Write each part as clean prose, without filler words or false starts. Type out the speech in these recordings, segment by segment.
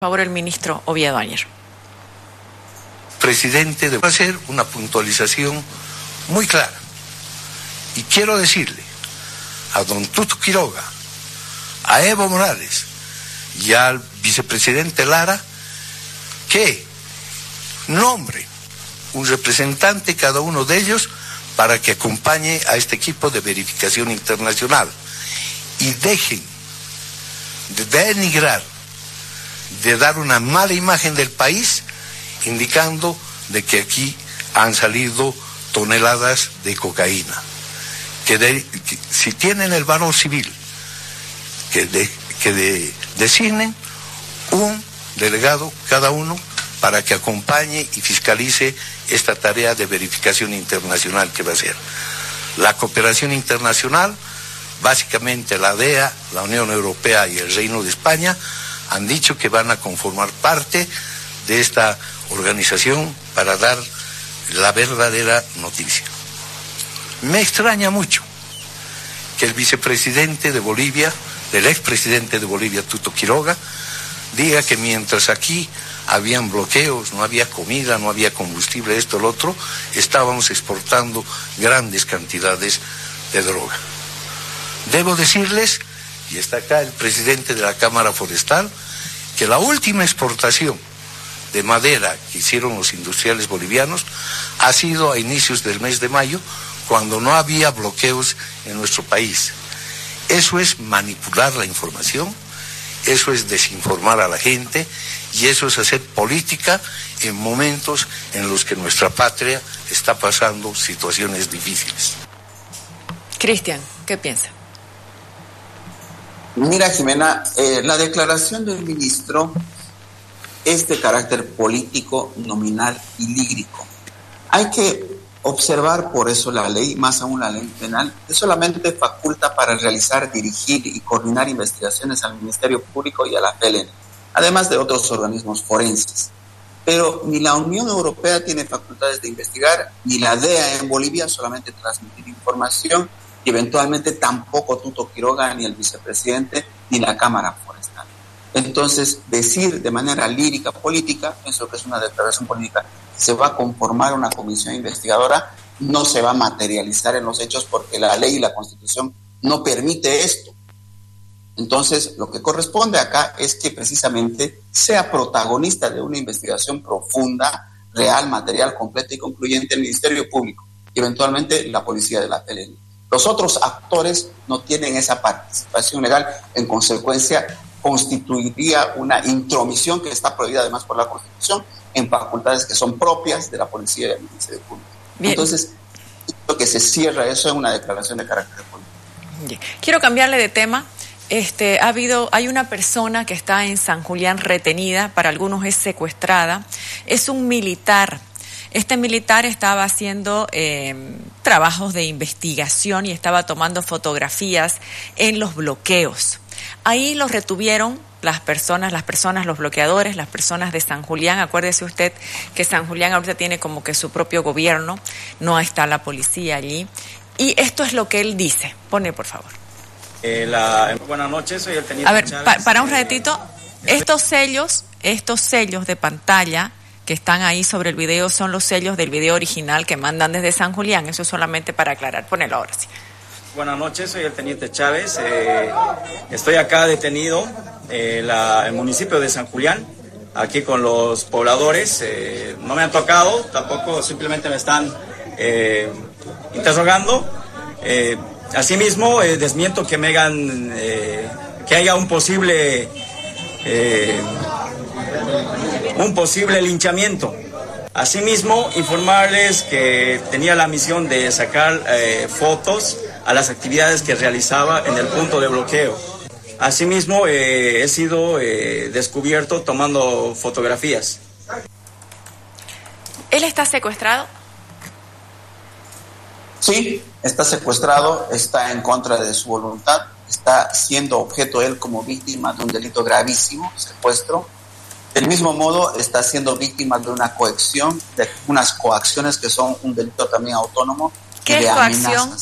Por favor, el ministro Oviedo Ayer. Presidente, debe hacer una puntualización muy clara. Y quiero decirle a don Tuto Quiroga, a Evo Morales y al vicepresidente Lara que nombre un representante cada uno de ellos para que acompañe a este equipo de verificación internacional y dejen de denigrar, de dar una mala imagen del país, indicando de que aquí han salido toneladas de cocaína. Que si tienen el valor civil, designen un delegado cada uno para que acompañe y fiscalice esta tarea de verificación internacional que va a ser. La cooperación internacional, básicamente la DEA, la Unión Europea y el Reino de España, han dicho que van a conformar parte de esta organización para dar la verdadera noticia. Me extraña mucho que el vicepresidente de Bolivia, el expresidente de Bolivia, Tuto Quiroga, diga que mientras aquí habían bloqueos, no había comida, no había combustible, esto, lo otro, estábamos exportando grandes cantidades de droga. Debo decirles, y está acá el presidente de la Cámara Forestal, que la última exportación de madera que hicieron los industriales bolivianos ha sido a inicios del mes de mayo, cuando no había bloqueos en nuestro país. Eso es manipular la información, eso es desinformar a la gente y eso es hacer política en momentos en los que nuestra patria está pasando situaciones difíciles. Cristian, ¿qué piensa? Mira, Jimena, la declaración del ministro es de carácter político, nominal y lírico. Hay que observar por eso la ley, más aún la ley penal, que solamente faculta para realizar, dirigir y coordinar investigaciones al Ministerio Público y a la PLN, además de otros organismos forenses. Pero ni la Unión Europea tiene facultades de investigar, ni la DEA en Bolivia, solamente transmitir información, y eventualmente tampoco Tuto Quiroga, ni el vicepresidente, ni la Cámara Forestal. Entonces, decir de manera lírica política, pienso que es una declaración política, se va a conformar una comisión investigadora, no se va a materializar en los hechos porque la ley y la Constitución no permite esto. Entonces, lo que corresponde acá es que precisamente sea protagonista de una investigación profunda, real, material, completa y concluyente el Ministerio Público y eventualmente la policía de la PLN. Los otros actores no tienen esa participación legal, en consecuencia constituiría una intromisión que está prohibida además por la Constitución en facultades que son propias de la policía y del Ministerio Público. Bien. Entonces, lo que se cierra eso es una declaración de carácter político. Bien. Quiero cambiarle de tema. Hay una persona que está en San Julián retenida, para algunos es secuestrada, es un militar. Este militar estaba haciendo trabajos de investigación y estaba tomando fotografías en los bloqueos. Ahí los retuvieron las personas, los bloqueadores, las personas de San Julián. Acuérdese usted que San Julián ahorita tiene como que su propio gobierno, no está la policía allí. Y esto es lo que él dice. Pone, por favor. Buenas noches, soy el teniente A ver, Chávez. Para un ratito, estos sellos de pantalla que están ahí sobre el video son los sellos del video original que mandan desde San Julián. Eso es solamente para aclarar. Ponelo ahora sí. Buenas noches, soy el teniente Chávez. Estoy acá detenido en el municipio de San Julián, aquí con los pobladores. No me han tocado, tampoco, simplemente me están interrogando. Asimismo, desmiento que me hagan, que haya un posible linchamiento. Asimismo, informarles que tenía la misión de sacar fotos a las actividades que realizaba en el punto de bloqueo. Asimismo, he sido descubierto tomando fotografías. ¿Él está secuestrado? Sí, está secuestrado, está en contra de su voluntad, está siendo objeto él como víctima de un delito gravísimo, secuestro. Del mismo modo, está siendo víctima de una coacción, de unas coacciones que son un delito también autónomo. ¿Qué es coacción?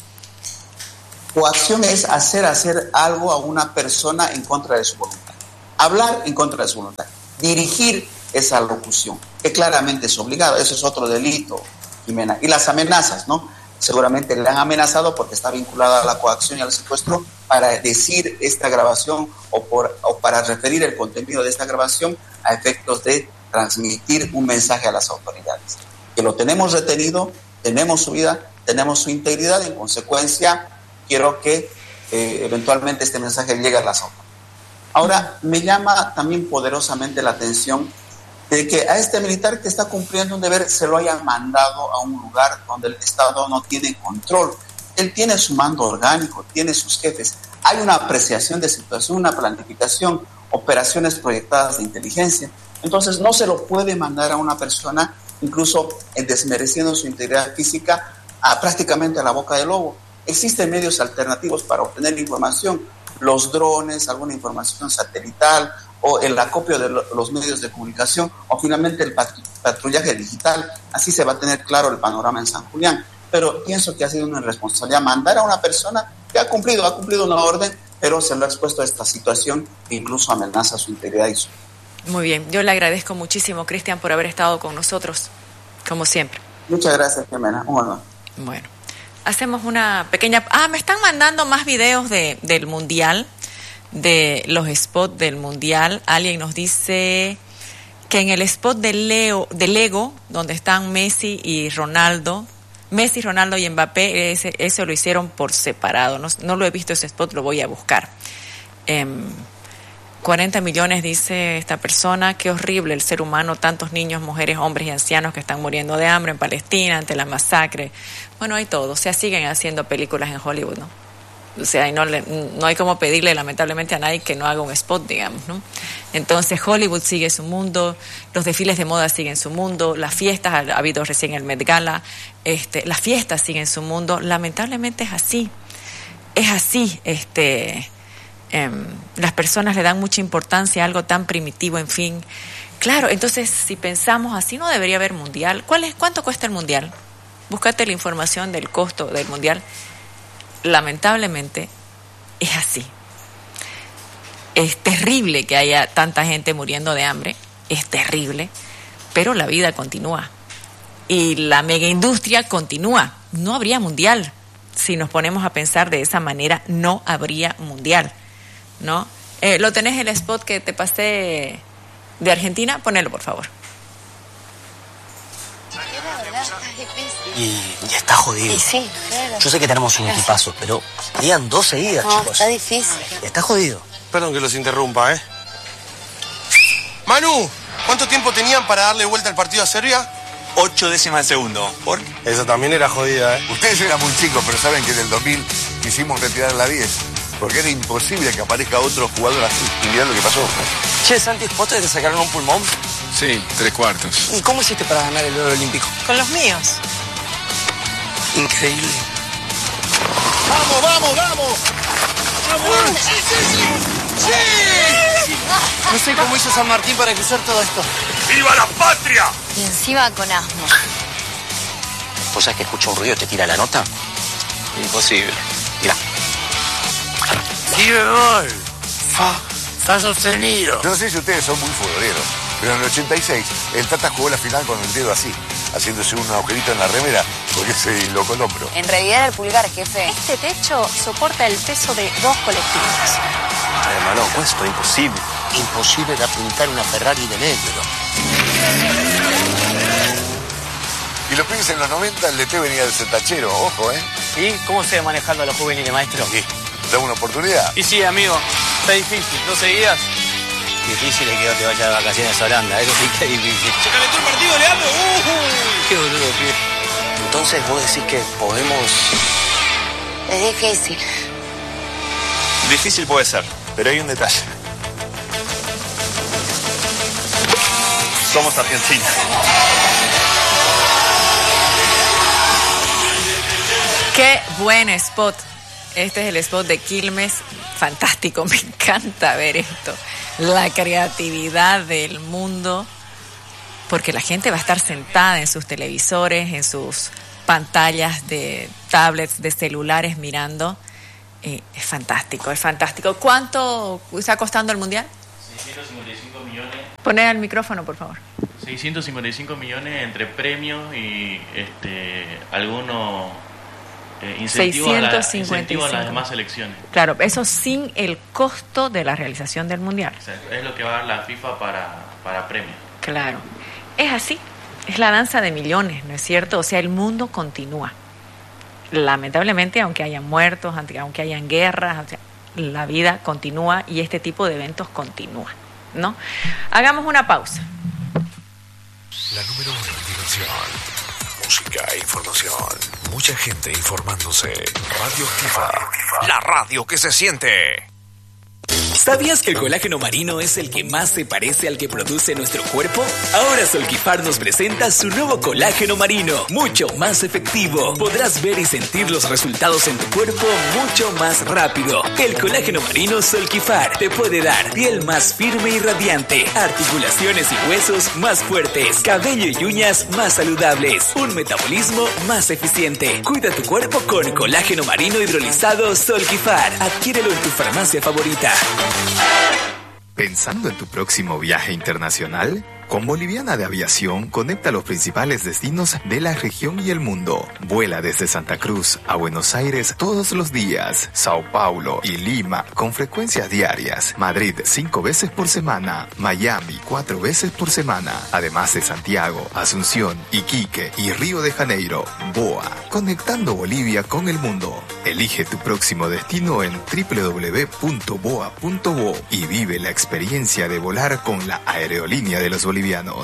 Coacción es hacer algo a una persona en contra de su voluntad. hablar en contra de su voluntad, dirigir esa locución, que claramente es obligado. Eso es otro delito, Jimena. Y las amenazas, ¿no? Seguramente le han amenazado porque está vinculada a la coacción y al secuestro para decir esta grabación o para referir el contenido de esta grabación a efectos de transmitir un mensaje a las autoridades. Que lo tenemos retenido, tenemos su vida, tenemos su integridad, en consecuencia quiero que eventualmente este mensaje llegue a las autoridades. Ahora, me llama también poderosamente la atención de que a este militar que está cumpliendo un deber se lo haya mandado a un lugar donde el Estado no tiene control. Él tiene su mando orgánico, tiene sus jefes. Hay una apreciación de situación, una planificación, operaciones proyectadas de inteligencia. Entonces no se lo puede mandar a una persona, incluso desmereciendo su integridad física, prácticamente a la boca del lobo. Existen medios alternativos para obtener información, los drones, alguna información satelital, o el acopio de los medios de comunicación, o finalmente el patrullaje digital. Así se va a tener claro el panorama en San Julián. Pero pienso que ha sido una irresponsabilidad mandar a una persona que ha cumplido una orden, pero se lo ha expuesto a esta situación que incluso amenaza su integridad y su... Muy bien, yo le agradezco muchísimo, Cristian, por haber estado con nosotros, como siempre. Muchas gracias, Jimena. Bueno, hacemos una pequeña... me están mandando más videos del Mundial, de los spots del Mundial. Alguien nos dice que en el spot de Lego, donde están Messi, Ronaldo y Mbappé, eso lo hicieron por separado. No lo he visto ese spot, lo voy a buscar. 40 millones, dice esta persona. Qué horrible el ser humano, tantos niños, mujeres, hombres y ancianos que están muriendo de hambre en Palestina ante la masacre. Bueno, hay todo. O sea, siguen haciendo películas en Hollywood, ¿no? O sea, no hay como pedirle lamentablemente a nadie que no haga un spot, digamos, ¿no? Entonces Hollywood sigue su mundo, los desfiles de moda siguen su mundo, las fiestas, ha habido recién el Met Gala, las fiestas siguen su mundo. Lamentablemente es así. Las personas le dan mucha importancia a algo tan primitivo, en fin. Claro, entonces si pensamos así, no debería haber mundial. ¿Cuánto cuesta el mundial? Búscate la información del costo del mundial. Lamentablemente es así. Es terrible que haya tanta gente muriendo de hambre, es terrible, pero la vida continúa y la mega industria continúa. No habría mundial. Si nos ponemos a pensar de esa manera, no habría mundial, ¿no? ¿Lo tenés el spot que te pasé de Argentina? Ponelo, por favor. Y está jodido. Y sí, claro. Yo sé que tenemos un equipazo, pero digan 2 seguidas, no, chicos. Está difícil. Está jodido. Perdón que los interrumpa, Manu, ¿cuánto tiempo tenían para darle vuelta al partido a Serbia? 8 décimas de segundo. ¿Por? Eso también era jodida, Ustedes eran muy chicos, pero saben que en el 2000 quisimos retirar la 10. Porque era imposible que aparezca otro jugador así. Y mirá lo que pasó. Che, Santi, ¿vos te sacaron un pulmón? Sí, 3/4. ¿Y cómo hiciste para ganar el oro olímpico? Con los míos. Increíble. ¡Vamos, vamos, vamos! ¡Vamos! ¡Sí! No sé cómo hizo San Martín para cruzar todo esto. ¡Viva la patria! Y encima con asma. ¿Vos sabés que escucha un ruido y te tira la nota? Imposible. Mirá. ¡Sí, bemol! Está sostenido. Yo no sé si ustedes son muy futboleros, pero en el 86 el Tata jugó la final con el dedo así, haciéndose un agujerito en la remera porque se dislocó el hombro. En realidad era el pulgar, jefe. Este techo soporta el peso de 2 colectivos. Hermano, esto es imposible. Imposible era pintar una Ferrari de negro. Y los pibes en los 90 el DT venía del Cetachero, ojo, ¿Y cómo se va manejando a los juveniles, maestro? Sí. ¿Da una oportunidad? Y sí, amigo, está difícil, ¿no seguías? Difícil es que no te vayas de vacaciones a Holanda, eso sí está difícil. ¿Se calentó el partido, Leandro? ¡Qué boludo, pibe! Entonces vos decís que podemos... Es difícil. Difícil puede ser, pero hay un detalle. Somos Argentina. Qué buen spot. Este es el spot de Quilmes. Fantástico, me encanta ver esto. La creatividad del mundo. Porque la gente va a estar sentada en sus televisores, en sus pantallas de tablets, de celulares mirando. Es fantástico, es fantástico. ¿Cuánto está costando el mundial? 655 millones. Poner al micrófono, por favor. 655 millones entre premios y algunos incentivos a las demás selecciones. Claro, eso sin el costo de la realización del Mundial. O sea, es lo que va a dar la FIFA para premios. Claro, es así, es la danza de millones, ¿no es cierto? O sea, el mundo continúa. Lamentablemente, aunque hayan muertos, aunque hayan guerras, o sea, la vida continúa y este tipo de eventos continúan, ¿no? Hagamos una pausa. La número 1 en diversión, música e información. Mucha gente informándose. Radio Activa, la radio que se siente. ¿Sabías que el colágeno marino es el que más se parece al que produce nuestro cuerpo? Ahora Solquifar nos presenta su nuevo colágeno marino, mucho más efectivo. Podrás ver y sentir los resultados en tu cuerpo mucho más rápido. El colágeno marino Solquifar te puede dar piel más firme y radiante, articulaciones y huesos más fuertes, cabello y uñas más saludables, un metabolismo más eficiente. Cuida tu cuerpo con colágeno marino hidrolizado Solquifar. Adquiérelo en tu farmacia favorita. ¿Pensando en tu próximo viaje internacional? Con Boliviana de Aviación, conecta los principales destinos de la región y el mundo. Vuela desde Santa Cruz a Buenos Aires todos los días, Sao Paulo y Lima con frecuencias diarias, Madrid 5 veces por semana, Miami 4 veces por semana, además de Santiago, Asunción, Iquique y Río de Janeiro. BOA, conectando Bolivia con el mundo. Elige tu próximo destino en www.boa.bo y vive la experiencia de volar con la aerolínea de los bolivianos.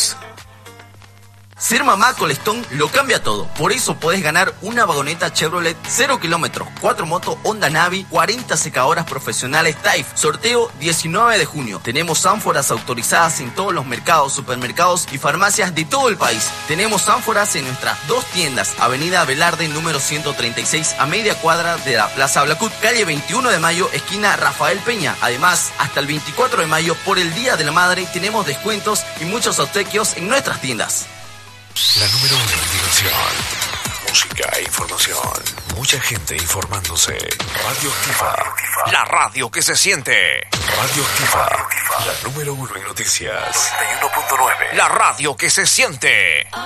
Ser mamá con Lestón lo cambia todo. Por eso podés ganar una vagoneta Chevrolet 0 kilómetros, 4 motos Honda Navi, 40 secadoras profesionales Taif. Sorteo 19 de junio. Tenemos ánforas autorizadas en todos los mercados, supermercados y farmacias de todo el país. Tenemos ánforas en nuestras 2 tiendas. Avenida Velarde, número 136, a media cuadra de la Plaza Blacut. Calle 21 de Mayo, esquina Rafael Peña. Además, hasta el 24 de mayo, por el Día de la Madre, tenemos descuentos y muchos obsequios en nuestras tiendas. La número 1 en diversión, música e información. Mucha gente informándose. Radio Activa, la radio que se siente. Radio Activa, la número 1 en noticias. 91.9, la radio que se siente.